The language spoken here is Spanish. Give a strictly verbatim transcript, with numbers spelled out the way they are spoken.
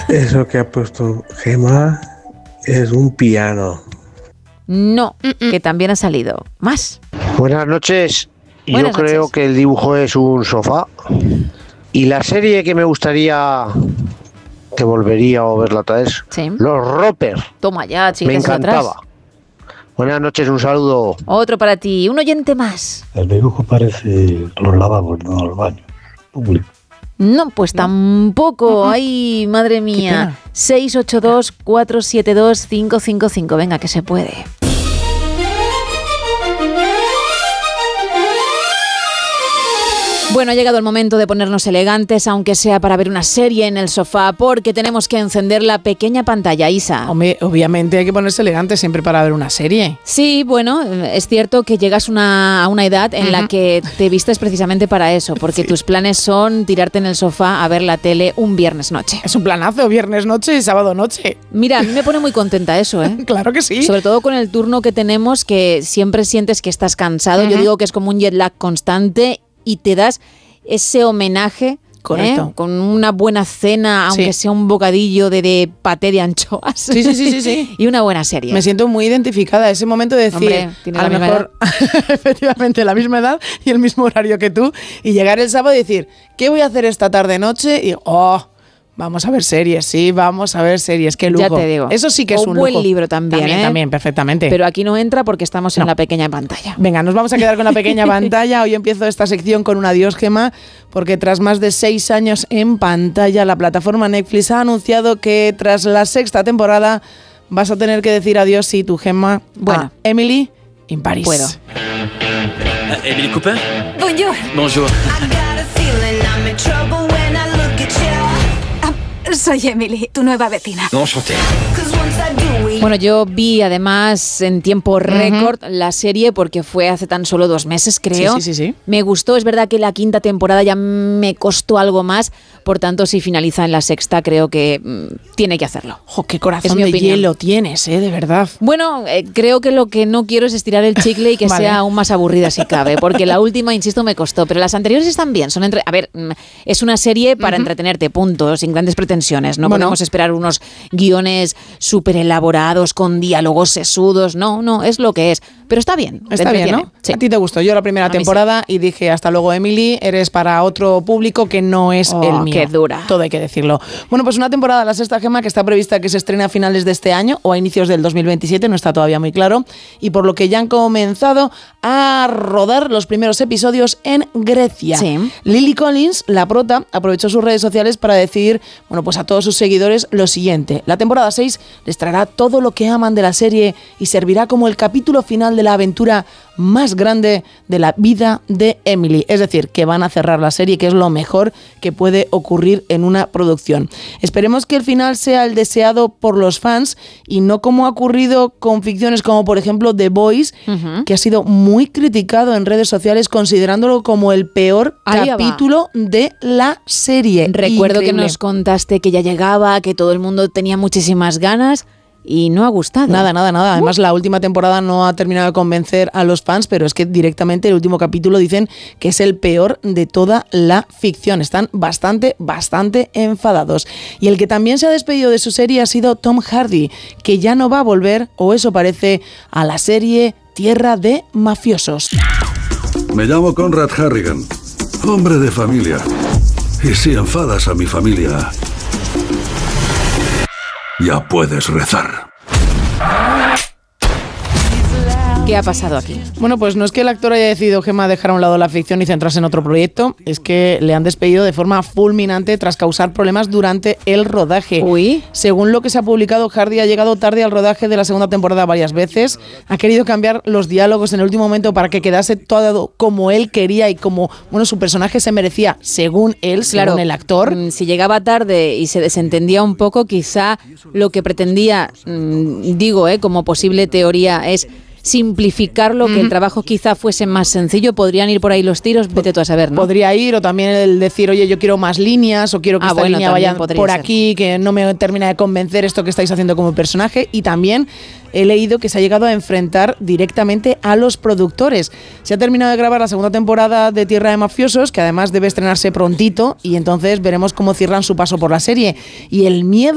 Eso que ha puesto Gemma es un piano. No, Mm-mm. que también ha salido. Más. Buenas noches. Buenas Yo creo noches. que el dibujo es un sofá. Y la serie que me gustaría que volvería a verla otra vez, Sí. Los Roper. Toma ya, Me chicas encantaba. atrás. Buenas noches, un saludo. Otro para ti, un oyente más. El dibujo parece los lavabos, no los baños públicos. No, pues tampoco. Uh-uh. Ay, madre mía. seis ocho dos, cuatro siete dos, cinco cinco cinco. Venga, que se puede. Bueno, ha llegado el momento de ponernos elegantes, aunque sea para ver una serie en el sofá, porque tenemos que encender la pequeña pantalla, Isa. Hombre, obviamente hay que ponerse elegante siempre para ver una serie. Sí, bueno, es cierto que llegas una, a una edad en uh-huh. la que te vistes precisamente para eso, porque sí. tus planes son tirarte en el sofá a ver la tele un viernes noche. Es un planazo, viernes noche y sábado noche. Mira, a mí me pone muy contenta eso, ¿eh? Claro que sí. Sobre todo con el turno que tenemos, que siempre sientes que estás cansado. Uh-huh. Yo digo que es como un jet lag constante y te das ese homenaje. Correcto. ¿Eh? Con una buena cena, aunque sí. sea un bocadillo de, de paté de anchoas. Sí, sí, sí, sí, sí. Y una buena serie. Me siento muy identificada. Ese momento de decir, Hombre, ¿tienes a la lo mejor, efectivamente, la misma edad y el mismo horario que tú. Y llegar el sábado y decir, ¿qué voy a hacer esta tarde-noche? Y, oh, vamos a ver series, sí, vamos a ver series, qué lujo. Ya te digo. Eso sí que es o un lujo. Un buen libro también, También, ¿eh? también, perfectamente. Pero aquí no entra porque estamos no. en la pequeña pantalla. Venga, nos vamos a quedar con la pequeña pantalla. Hoy empiezo esta sección con un adiós, Gemma, porque tras más de seis años en pantalla, la plataforma Netflix ha anunciado que tras la sexta temporada vas a tener que decir adiós, sí, tu Gemma, bueno, a Emily in Paris. Puedo. Uh, Emily Cooper? Bonjour. Bonjour. Soy Emily, tu nueva vecina. Enchanté. Bueno, yo vi además en tiempo récord uh-huh. la serie porque fue hace tan solo dos meses, creo. Sí, sí, sí, sí. Me gustó, es verdad que la quinta temporada ya me costó algo más, por tanto, si finaliza en la sexta, creo que mmm, tiene que hacerlo. ¡Jo, qué corazón es mi de opinión. hielo tienes, eh, de verdad! Bueno, eh, creo que lo que no quiero es estirar el chicle y que vale. sea aún más aburrida si cabe, porque la última, insisto, me costó, pero las anteriores están bien. Son entre... A ver, es una serie para uh-huh. entretenerte, punto, sin grandes pretensiones. No bueno. podemos esperar unos guiones súper elaborados, con diálogos sesudos, no, no, es lo que es. Pero está bien. Está bien, ¿no? Sí. A ti te gustó. Yo la primera a temporada sí. y dije, hasta luego, Emily, eres para otro público que no es oh, el mío. Qué dura. Todo hay que decirlo. Bueno, pues una temporada, la sexta, Gemma, que está prevista que se estrene a finales de este año o a inicios del dos mil veintisiete, no está todavía muy claro, y por lo que ya han comenzado a rodar los primeros episodios en Grecia. Sí. Lily Collins, la prota, aprovechó sus redes sociales para decir, bueno, pues a todos sus seguidores lo siguiente: la temporada seis les traerá todo lo que aman de la serie y servirá como el capítulo final de la aventura más grande de la vida de Emily. Es decir, que van a cerrar la serie, que es lo mejor que puede ocurrir en una producción. Esperemos que el final sea el deseado por los fans y no como ha ocurrido con ficciones como, por ejemplo, The Boys, uh-huh. que ha sido muy criticado en redes sociales considerándolo como el peor Ahí capítulo va. de la serie. Recuerdo Increíble. que nos contaste que ya llegaba, que todo el mundo tenía muchísimas ganas. Y no ha gustado. Nada, nada, nada. Además, uh. la última temporada no ha terminado de convencer a los fans, pero es que directamente el último capítulo dicen que es el peor de toda la ficción. Están bastante, bastante enfadados. Y el que también se ha despedido de su serie ha sido Tom Hardy, que ya no va a volver, o eso parece, a la serie Tierra de Mafiosos. Me llamo Conrad Harrigan, hombre de familia. Y si enfadas a mi familia, ya puedes rezar. ¿Qué ha pasado aquí? Bueno, pues no es que el actor haya decidido, Gemma, dejar a un lado la ficción y centrarse en otro proyecto, es que le han despedido de forma fulminante tras causar problemas durante el rodaje. Uy. Según lo que se ha publicado, Hardy ha llegado tarde al rodaje de la segunda temporada varias veces, ha querido cambiar los diálogos en el último momento para que quedase todo como él quería y como, bueno, su personaje se merecía, según él, claro, según el actor. Si llegaba tarde y se desentendía un poco, quizá lo que pretendía, digo, eh, como posible teoría, es simplificarlo, que el trabajo quizá fuese más sencillo. Podrían ir por ahí los tiros, vete tú a saber, ¿no? Podría ir, o también el decir, oye, yo quiero más líneas, o quiero que ah, esta bueno, línea vaya por ser. aquí, que no me termina de convencer esto que estáis haciendo como personaje. Y también he leído que se ha llegado a enfrentar directamente a los productores. Se ha terminado de grabar la segunda temporada de Tierra de Mafiosos, que además debe estrenarse prontito, y entonces veremos cómo cierran su paso por la serie. Y el miedo